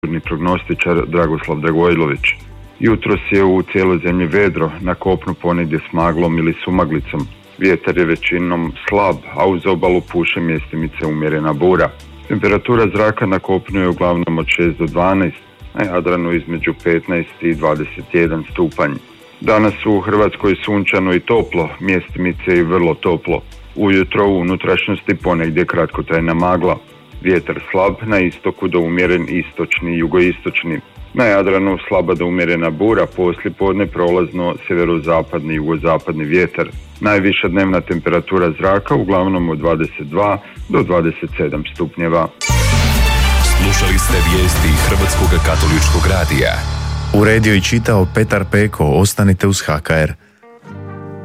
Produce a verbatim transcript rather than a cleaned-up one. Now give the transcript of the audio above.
prognostičar Dragoslav Dragojlović. Jutros je u cijeloj zemlji vedro, na kopnu ponegdje s maglom ili sumaglicom. Vjetar je većinom slab, a uz obalu puše mjestimice umjerena bura. Temperatura zraka na kopnu je uglavnom od šest do dvanaest, na Jadranu između petnaest i dvadeset jedan stupanj. Danas u Hrvatskoj sunčano i toplo, mjestimice i vrlo toplo. Ujutro u unutrašnjosti ponegdje kratkotrajna magla. Vjetar slab, na istoku do umjeren istočni i jugoistočni. Na Jadranu slaba do umjerena bura, poslijepodne prolazno sjeverozapadni i jugozapadni vjetar. Najviša dnevna temperatura zraka uglavnom od dvadeset dva do dvadeset sedam stupnjeva. Slušali ste vijesti Hrvatskog katoličkog radija. Uredio i čitao Petar Peko. Ostanite uz H K R.